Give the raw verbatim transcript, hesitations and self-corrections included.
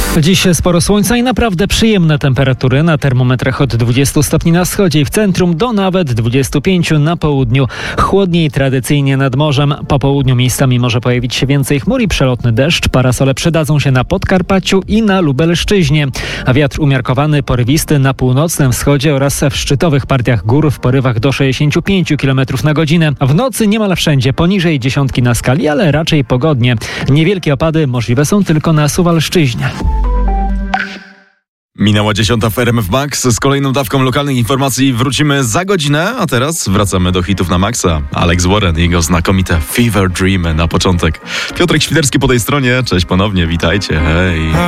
Dziś sporo słońca i naprawdę przyjemne temperatury na termometrach od dwudziestu stopni na wschodzie i w centrum do nawet dwudziestu pięciu na południu. Chłodniej tradycyjnie nad morzem. Po południu miejscami może pojawić się więcej chmur i przelotny deszcz. Parasole przydadzą się na Podkarpaciu i na Lubelszczyźnie. A wiatr umiarkowany, porywisty na północnym wschodzie oraz w szczytowych partiach gór w porywach do sześćdziesięciu pięciu kilometrów na godzinę. W nocy niemal wszędzie poniżej dziesiątki na skali, ale raczej pogodnie. Niewielkie opady możliwe są tylko na Suwalszczyźnie. Minęła dziesiąta w R M F Max. Z kolejną dawką lokalnych informacji wrócimy za godzinę, a teraz wracamy do hitów na maksa. Alex Warren i jego znakomite Fever Dream na początek. Piotrek Świderski po tej stronie. Cześć ponownie, witajcie, hej.